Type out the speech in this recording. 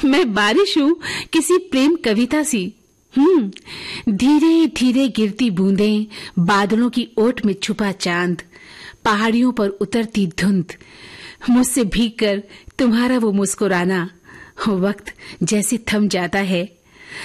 मैं बारिश हूँ किसी प्रेम कविता सी। धीरे धीरे गिरती बूंदें, बादलों की ओट में छुपा चांद, पहाड़ियों पर उतरती धुंध, मुझसे भीग कर तुम्हारा वो मुस्कुराना। वक्त जैसे थम जाता है,